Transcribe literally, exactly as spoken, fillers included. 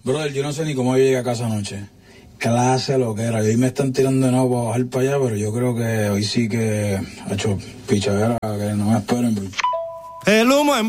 Brother, yo no sé ni cómo yo llegué a casa anoche. Clase lo que era. Y hoy me están tirando de nuevo para bajar para allá, pero yo creo que hoy sí que ha hecho pichadera, que no me esperen. El humo en